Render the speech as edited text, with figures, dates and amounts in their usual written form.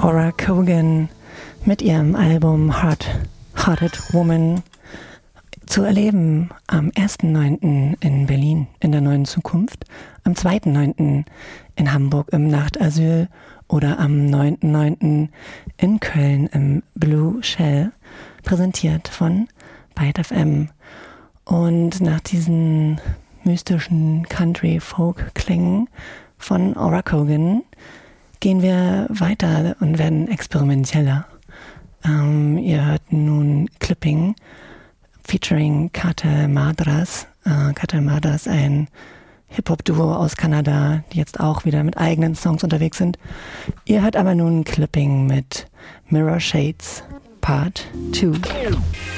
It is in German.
Aura Kogan mit ihrem Album Hearted Woman zu erleben am 1.9. in Berlin in der Neuen Zukunft, am 2.9. in Hamburg im Nachtasyl oder am 9.9. in Köln im Blue Shell, präsentiert von Byte FM. Und nach diesen mystischen Country-Folk-Klängen von Aura Kogan gehen wir weiter und werden experimenteller. Ihr hört nun Clipping featuring Cartel Madras. Cartel Madras, ein Hip-Hop-Duo aus Kanada, die jetzt auch wieder mit eigenen Songs unterwegs sind. Ihr hört aber nun Clipping mit Mirror Shades Part 2.